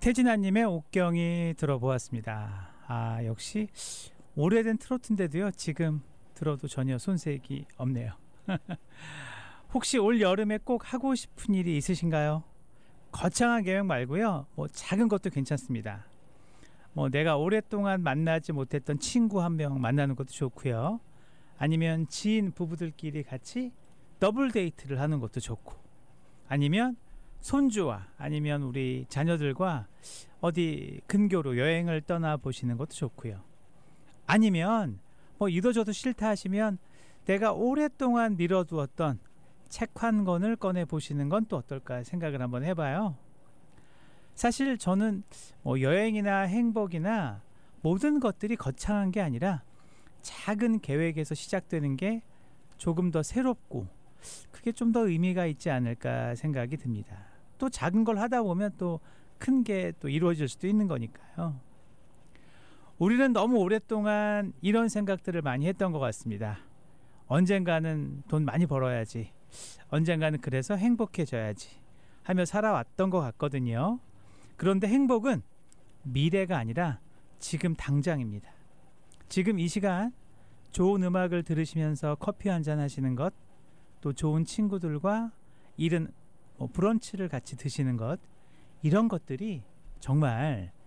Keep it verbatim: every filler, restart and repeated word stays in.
태진아님의 옥경이 들어보았습니다. 아, 역시 오래된 트로트인데도요, 지금 들어도 전혀 손색이 없네요. 혹시 올 여름에 꼭 하고 싶은 일이 있으신가요? 거창한 계획 말고요, 뭐 작은 것도 괜찮습니다. 뭐 내가 오랫동안 만나지 못했던 친구 한 명 만나는 것도 좋고요, 아니면 지인 부부들끼리 같이 더블 데이트를 하는 것도 좋고, 아니면 손주와 아니면 우리 자녀들과 어디 근교로 여행을 떠나 보시는 것도 좋고요, 아니면 뭐 이도저도 싫다 하시면 내가 오랫동안 미뤄두었던 책 한 권을 꺼내 보시는 건 또 어떨까 생각을 한번 해봐요. 사실 저는 뭐 여행이나 행복이나 모든 것들이 거창한 게 아니라 작은 계획에서 시작되는 게 조금 더 새롭고 그게 좀 더 의미가 있지 않을까 생각이 듭니다. 또 작은 걸 하다 보면 또 큰 게 또 이루어질 수도 있는 거니까요. 우리는 너무 오랫동안 이런 생각들을 많이 했던 것 같습니다. 언젠가는 돈 많이 벌어야지, 언젠가는 그래서 행복해져야지 하며 살아왔던 것 같거든요. 그런데 행복은 미래가 아니라 지금 당장입니다. 지금 이 시간 좋은 음악을 들으시면서 커피 한잔 하시는 것, 또 좋은 친구들과 이른 뭐 브런치를 같이 드시는 것, 이런 것들이 정말